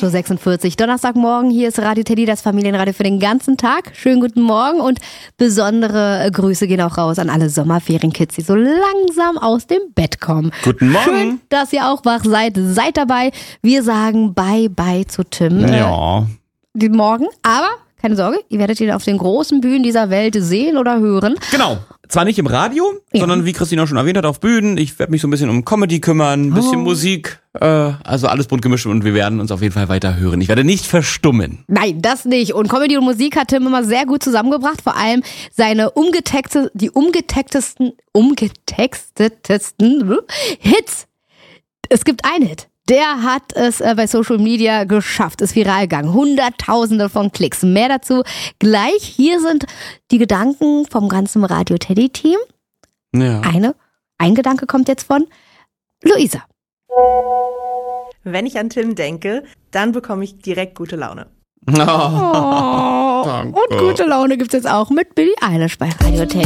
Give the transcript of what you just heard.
8.46 Uhr. Donnerstagmorgen, hier ist Radio Teddy, das Familienradio für den ganzen Tag. Schönen guten Morgen und besondere Grüße gehen auch raus an alle Sommerferienkids, die so langsam aus dem Bett kommen. Guten Morgen. Schön, dass ihr auch wach seid. Seid dabei. Wir sagen Bye-bye zu Tim. Ja. Den Morgen, aber keine Sorge, ihr werdet ihn auf den großen Bühnen dieser Welt sehen oder hören. Genau. Zwar nicht im Radio, sondern wie Christina schon erwähnt hat, auf Bühnen. Ich werde mich so ein bisschen um Comedy kümmern, ein bisschen Musik, also alles bunt gemischt und wir werden uns auf jeden Fall weiter hören. Ich werde nicht verstummen. Nein, das nicht. Und Comedy und Musik hat Tim immer sehr gut zusammengebracht. Vor allem seine umgetextetesten Hits. Es gibt einen Hit. Der hat es bei Social Media geschafft, ist viral gegangen. Hunderttausende von Klicks. Mehr dazu gleich. Hier sind die Gedanken vom ganzen Radio Teddy Team. Ja. Ein Gedanke kommt jetzt von Luisa. Wenn ich an Tim denke, dann bekomme ich direkt gute Laune. Und gute Laune gibt es jetzt auch mit Billie Eilish bei Radio Teddy.